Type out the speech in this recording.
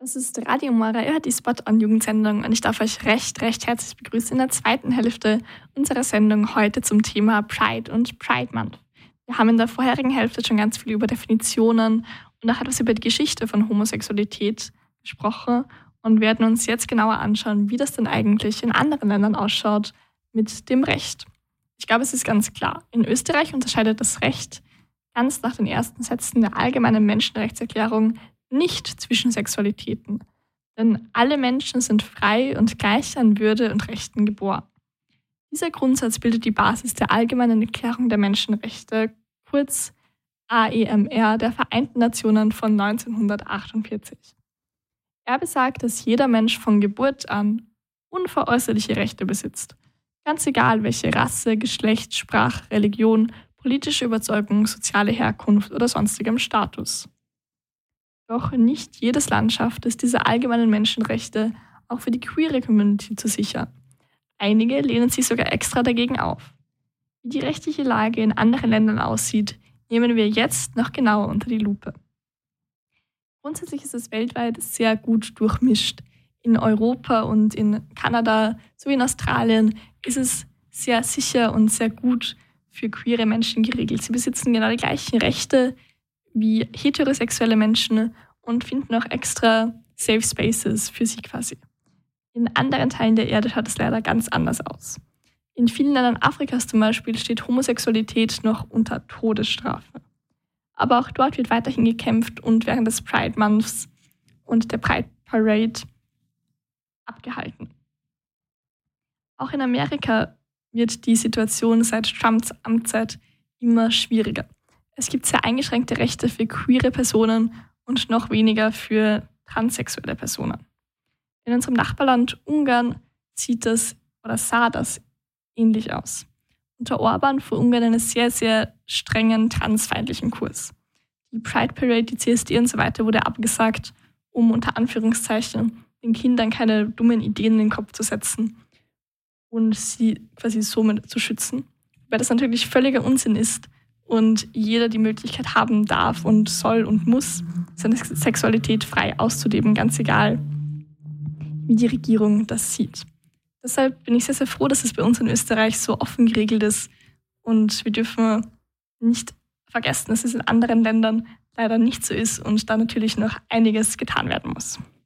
Das ist Radio Maria, die Spot-on-Jugendsendung und ich darf euch recht herzlich begrüßen in der zweiten Hälfte unserer Sendung heute zum Thema Pride und Pride Month. Wir haben in der vorherigen Hälfte schon ganz viel über Definitionen und auch etwas über die Geschichte von Homosexualität gesprochen und werden uns jetzt genauer anschauen, wie das denn eigentlich in anderen Ländern ausschaut mit dem Recht. Ich glaube, es ist ganz klar. In Österreich unterscheidet das Recht ganz nach den ersten Sätzen der Allgemeinen Menschenrechtserklärung nicht zwischen Sexualitäten. Denn alle Menschen sind frei und gleich an Würde und Rechten geboren. Dieser Grundsatz bildet die Basis der Allgemeinen Erklärung der Menschenrechte, kurz AEMR, der Vereinten Nationen von 1948. Er besagt, dass jeder Mensch von Geburt an unveräußerliche Rechte besitzt. Ganz egal, welche Rasse, Geschlecht, Sprache, Religion, politische Überzeugung, soziale Herkunft oder sonstigem Status. Doch nicht jedes Land schafft es, diese allgemeinen Menschenrechte auch für die queere Community zu sichern. Einige lehnen sich sogar extra dagegen auf. Wie die rechtliche Lage in anderen Ländern aussieht, nehmen wir jetzt noch genauer unter die Lupe. Grundsätzlich ist es weltweit sehr gut durchmischt. In Europa und in Kanada sowie in Australien ist es sehr sicher und sehr gut für queere Menschen geregelt. Sie besitzen genau die gleichen Rechte wie heterosexuelle Menschen und finden auch extra Safe Spaces für sich quasi. In anderen Teilen der Erde schaut es leider ganz anders aus. In vielen Ländern Afrikas zum Beispiel steht Homosexualität noch unter Todesstrafe. Aber auch dort wird weiterhin gekämpft und während des Pride Months und der Pride Parade abgehalten. Auch in Amerika wird die Situation seit Trumps Amtszeit immer schwieriger. Es gibt sehr eingeschränkte Rechte für queere Personen und noch weniger für transsexuelle Personen. In unserem Nachbarland Ungarn sah das ähnlich aus. Unter Orban fuhr Ungarn einen sehr strengen transfeindlichen Kurs. Die Pride Parade, die CSD und so weiter wurde abgesagt, um unter Anführungszeichen den Kindern keine dummen Ideen in den Kopf zu setzen und sie quasi somit zu schützen. Weil das natürlich völliger Unsinn ist und jeder die Möglichkeit haben darf und soll und muss, seine Sexualität frei auszuleben, ganz egal, wie die Regierung das sieht. Deshalb bin ich sehr froh, dass es bei uns in Österreich so offen geregelt ist und wir dürfen nicht vergessen, dass es in anderen Ländern leider nicht so ist und da natürlich noch einiges getan werden muss.